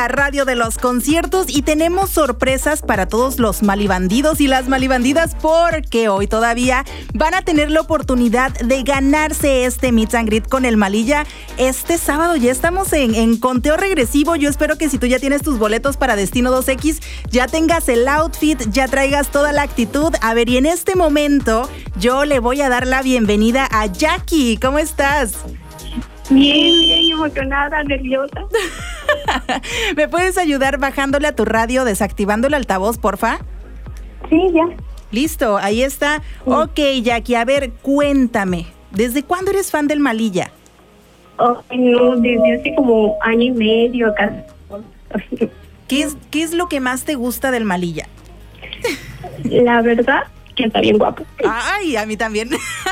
La radio de los conciertos y tenemos sorpresas para todos los malibandidos y las malibandidas porque hoy todavía van a tener la oportunidad de ganarse este Meet and Greet con el Malilla este sábado. Ya estamos en conteo regresivo. Yo espero que si tú ya tienes tus boletos para Destino 2X, ya tengas el outfit, ya traigas toda la actitud. A ver, y en este momento yo le voy a dar la bienvenida a Jackie. ¿Cómo estás? Bien, emocionada, nerviosa. ¿Me puedes ayudar bajándole a tu radio, desactivando el altavoz, porfa? Sí, ya. Listo, ahí está. Ok, Jackie, a ver, cuéntame. ¿Desde cuándo eres fan del Malilla? Oh, no, desde hace como año y medio casi. ¿Qué es lo que más te gusta del Malilla? La verdad, que está bien guapo. Ay, a mí también.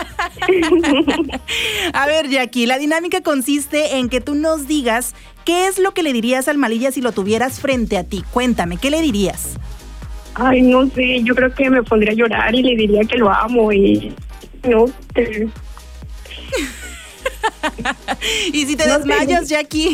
A ver, Jackie, la dinámica consiste en que tú nos digas qué es lo que le dirías al Malilla si lo tuvieras frente a ti. Cuéntame, ¿qué le dirías? Ay, no sé, yo creo que me pondría a llorar y le diría que lo amo y no sé. ¿Y si te desmayas, Jackie?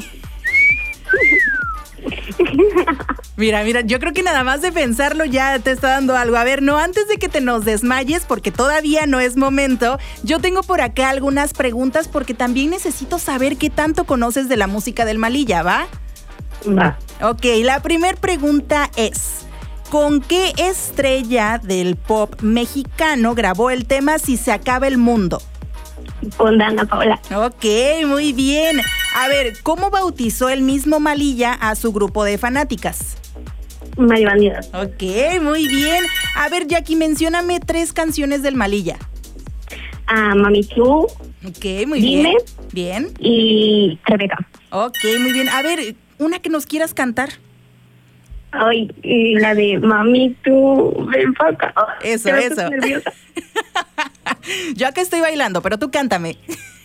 Mira, yo creo que nada más de pensarlo ya te está dando algo. A ver, no, antes de que te nos desmayes, porque todavía no es momento, yo tengo por acá algunas preguntas porque también necesito saber qué tanto conoces de la música del Malilla, ¿va? Va. Ok, la primera pregunta es, ¿con qué estrella del pop mexicano grabó el tema Si se acaba el mundo? Con Dana Paola. Ok, muy bien. A ver, ¿cómo bautizó el mismo Malilla a su grupo de fanáticas? Malibandidas. Ok, muy bien. A ver, Jackie, mencióname 3 canciones del Malilla. Mami Tú. Ok, muy Dime. bien. Bien. Y Rebeca. Ok, muy bien. A ver, una que nos quieras cantar. Ay, y la de Mami Tú, ven pa' acá. Eso. Estoy nerviosa. Yo acá estoy bailando, pero tú cántame.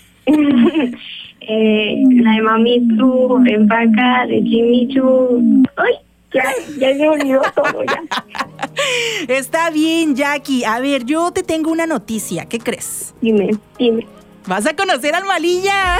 La de Mami Tú, ven pa' acá, de Jimmy Choo. Ay, ya se olvidó todo ya. Está bien, Jackie. A ver, yo te tengo una noticia. ¿Qué crees? Dime. Vas a conocer al Malilla.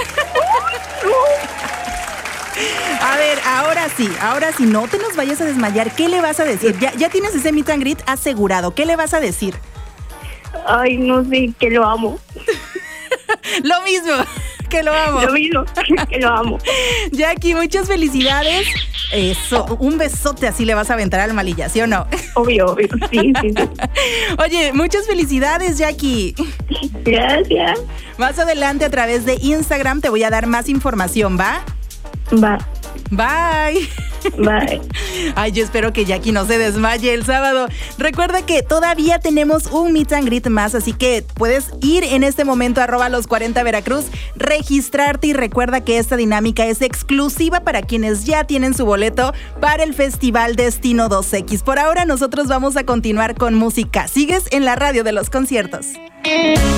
A ver, ahora sí, no te nos vayas a desmayar. ¿Qué le vas a decir? Ya tienes ese meet and greet asegurado. ¿Qué le vas a decir? Ay, no sé, que lo amo. Lo mismo, que lo amo. Lo mismo, que lo amo. Jackie, muchas felicidades. Eso, un besote así le vas a aventar al Malilla, ¿sí o no? Obvio, sí. Oye, muchas felicidades, Jackie. Gracias. Más adelante a través de Instagram te voy a dar más información, ¿va? Va. Bye. Bye. Ay, yo espero que Jackie no se desmaye el sábado. Recuerda que todavía tenemos un meet and greet más, así que puedes ir en este momento a @los40 Veracruz, registrarte y recuerda que esta dinámica es exclusiva para quienes ya tienen su boleto para el Festival Destino 2X. Por ahora nosotros vamos a continuar con música. Sigues en la radio de los conciertos.